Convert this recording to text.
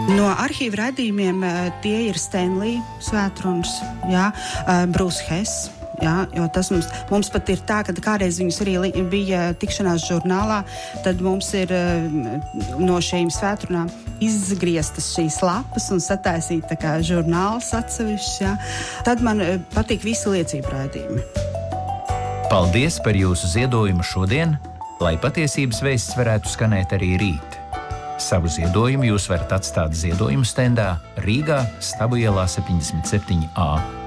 No arhīva raidījumiem tie ir Stanley svētrunas, Bruce Hess. Jā, jo tas mums pat ir tā, ka kādreiz viņas arī bija tikšanās žurnālā, tad mums ir no šīm svētrunām izgrieztas šīs lapas un sataisīt tā kā žurnāls atsevišķs. Jā. Tad man patīk visi liecību raidījumi. Paldies par jūsu ziedojumu šodien, lai patiesības vēsts varētu skanēt arī rīt. Savu ziedojumu jūs varat atstāt ziedojumu stendā Rīgā, Stabu ielā 77A.